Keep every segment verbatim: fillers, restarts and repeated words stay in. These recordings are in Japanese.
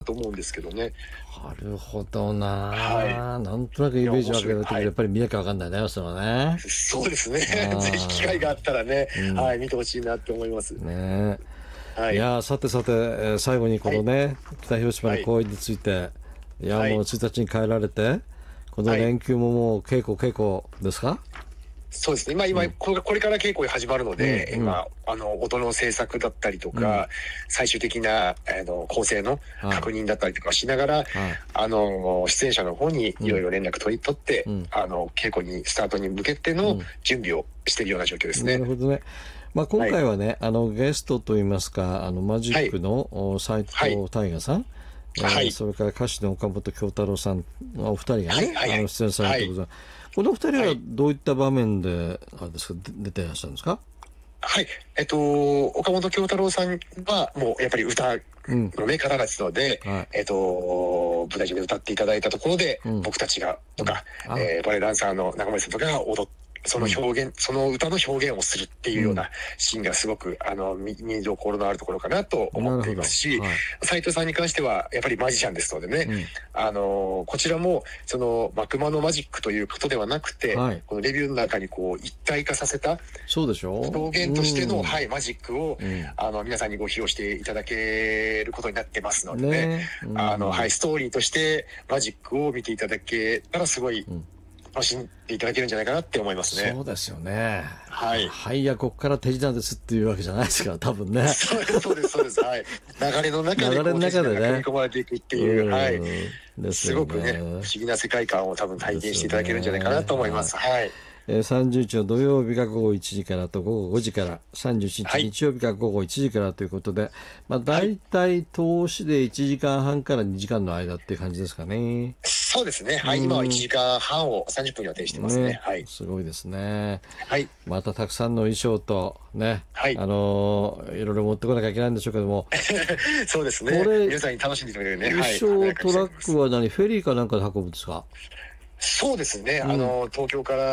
と思うんですけどね。 なるほどな、 はい。 なんとなくイメージ湧くけど、 はい、 やっぱり見なきゃわかんないね、それはね。 そうですね。ぜひ機会があったらね、うん、はい、見てほしいなって思います。 ねはい、 いやさてさて、えー、最後にこのね、はい、北広島の公演について、はい、いやもうついたちに帰られて、この連休ももう稽古稽古ですか？ そうですね、まあ、今、うん、これから稽古が始まるので、うんうん、今あの音の制作だったりとか、うん、最終的なあの構成の確認だったりとかしながら、はい、あの出演者の方にいろいろ連絡取り取って、うん、あの稽古にスタートに向けての準備をしているような状況ですね。 なるほどね。まあ、今回はね、はい、あのゲストといいますか、あのマジックの斉藤大我さん、はい、それから歌手の岡本京太郎さんお二人がね、はいはいはい、あの出演されてること、はい、この二人はどういった場面であれですか、出ていらっしゃるんですか？ はい、えっと岡本京太郎さんはもうやっぱり歌の、ね、方ですので、はい、えっと舞台上で歌っていただいたところで、うん、僕たちがとか、うん、えー、バレエダンサーの中森さんとかが踊って、その表現、うん、その歌の表現をするっていうようなシーンがすごく、あの、見どころのあるところかなと思っていますし、はい、斉藤さんに関しては、やっぱりマジシャンですのでね、うん、あの、こちらも、その、幕間のマジックということではなくて、はい、このレビューの中にこう、一体化させた、 そうでしょう。 表現としての、はい、マジックを、うん、あの、皆さんにご披露していただけることになってますのでね、ねうん、あの、はい、ストーリーとしてマジックを見ていただけたらすごい、うん楽しんでいただけるんじゃないかなって思いますね。 そうですよね。 はい。 はい、いや、ここから手品ですっていうわけじゃないですから、多分ね。 そうです、そうです、そうです。はい。流れの中で、 流れの中でね。 組み込まれていくっていう、はい。ですね。すごくね、不思議な世界観を多分体験していただけるんじゃないかなと思います。はい。 さんじゅうにちの土曜日がごごいちじからとごごごじから、さんじゅういちにち日曜日がごごいちじからということで、はい、まあ大体通しでいちじかんはんからにじかんの間っていう感じですかね。 そうですね。はい。今はいちじかんはんをさんじゅっぷん予定してますね。ねはい。 すごいですね。 はい。 またたくさんの衣装とね、 はい。 あのー、いろいろ持ってこなきゃいけないんでしょうけども。 そうですね。これ皆さんに楽しんでいただけるね。 衣装、はい、トラックは何フェリーかなんかで運ぶんですか？ そうですね、うん、あの東京から、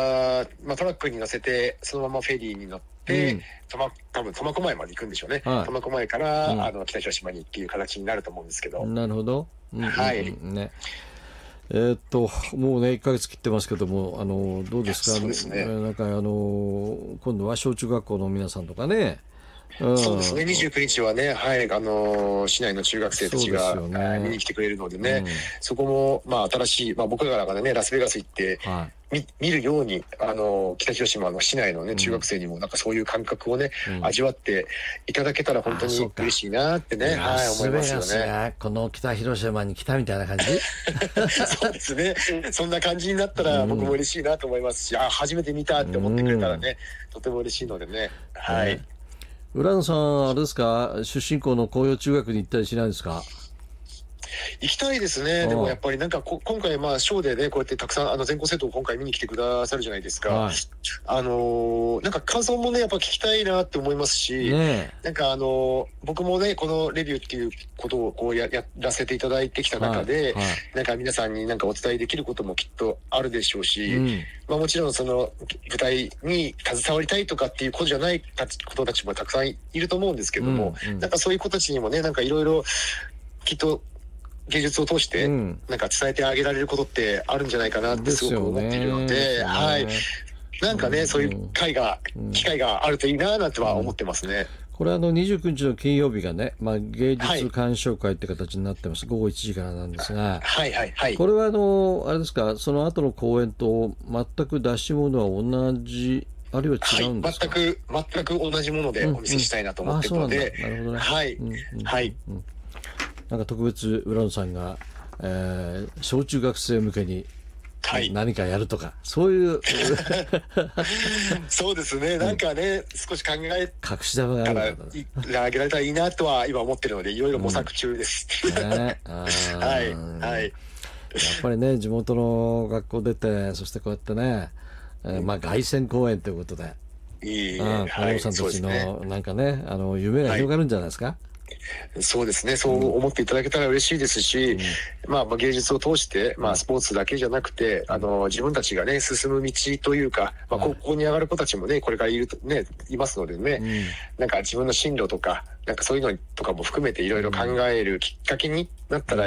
まあ、トラックに乗せてそのままフェリーに乗って、うん、とま多分苫小牧まで行くんでしょうね、はい、苫小牧から、うん、あの北広島にっていう形になると思うんですけど。 なるほど、 うんうんうん、はい、 ね、えー、っともうねいっかげつ切ってますけども、あのどうですか？ そうですね、 なんかあの今度は小中学校の皆さんとかね、 うん、そうですね、にじゅうくにちはね、はい、あのー、市内の中学生たちが、ね、見に来てくれるのでね、うん、そこも、まあ、新しい、まあ、僕らがね、ラスベガス行って、はい、見, 見るように、あのー、北広島の市内のね、中学生にも、なんかそういう感覚をね、うん、味わっていただけたら本当に嬉しいなってね、はい、思いますよね。 この北広島に来たみたいな感じそうですね。そんな感じになったら、僕も嬉しいなと思いますし、うん、あ、初めて見たって思ってくれたらね、うん、とても嬉しいのでね、はい。 浦野さん、あれですか、出身校の紅葉中学に行ったりしないですか？ 行きたいですね。でもやっぱりなんかこ今回まあショーでねこうやってたくさんあの全校生徒を今回見に来てくださるじゃないですか。はい、あのー、なんか感想もねやっぱ聞きたいなって思いますし、ね、なんかあのー、僕もねこのレビューっていうことをこう や, やらせていただいてきた中で、はいはい、なんか皆さんになんかお伝えできることもきっとあるでしょうし、うん、まあもちろんその舞台に携わりたいとかっていうことじゃない子たちもたくさんいると思うんですけども、うんうん、なんかそういう子たちにもねなんかいろいろきっと芸術を通してなんか伝えてあげられることってあるんじゃないかなってすごく思っているので、はい、なんかね、うん、そういう会が、うん、機会があるといいななんては思ってますね。 これあのにじゅうくにちの金曜日がね、まあ、芸術鑑賞会って形になってます、はい、ごごいちじからなんですが、 はいはいはい、 これはあのあれですか、その後の公演と全く出し物は同じあるいは違うんですか？ はい、全く全く同じものでお見せしたいなと思っているので、 なるほどね、 はい、うんうん、はい、 うん、なんか特別浦野さんが、えー、小中学生向けに何かやるとか、はい、そういうそうですね、なんかね、うん、少し考え隠し玉があるからあげられたらいいなとは今思ってるのでいろいろ模索中です、うんね、はいはい、やっぱりね地元の学校出てそしてこうやってね、えー、まあ凱旋公演ということで、 いい、 子供さんたちのなんかね、あの夢が広がるんじゃないですか？はい、 そうですね、そう思っていただけたら嬉しいですし、うん、まあ、芸術を通して、まあ、スポーツだけじゃなくて、あの、自分たちがね、進む道というか、まあ、ここに上がる子たちもね、これからいると、ね、いますのでね、うん、なんか自分の進路とか、なんかそういうのとかも含めていろいろ考えるきっかけになったら